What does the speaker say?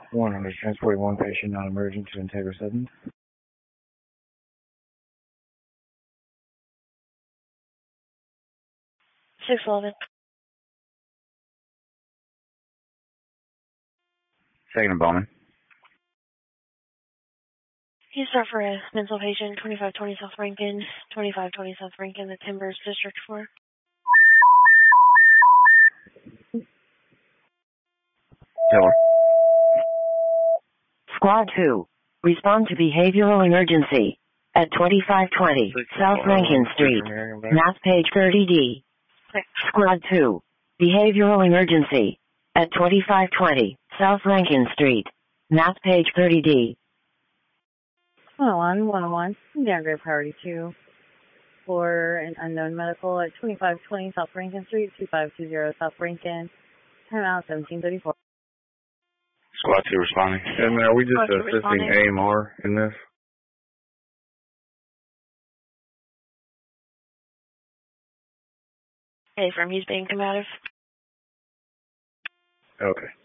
100, transporting one patient non-emergent to Integra 7. 611. Second and Bowman. You start for a mental patient, 2520 South Rankin, 2520 South Rankin, the Timbers District 4. Tiller. Squad 2. Respond to behavioral emergency at 2520 South Rankin Street, Math page 30D. Squad 2. Behavioral emergency at 2520 South Rankin Street, Math page 30D. 101, downgrade priority 2 for an unknown medical at 2520 South Rankin Street, 2520 South Rankin, timeout 1734. Squad 2 responding. And are we just assisting AMR in this? Hey, from he's being combative. Okay.